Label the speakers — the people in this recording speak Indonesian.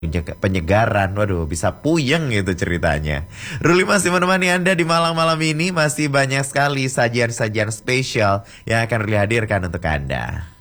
Speaker 1: penyegaran. Waduh, bisa puyeng gitu ceritanya. Ruli masih menemani Anda di malam-malam ini. Masih banyak sekali sajian-sajian spesial yang akan Ruli hadirkan untuk Anda.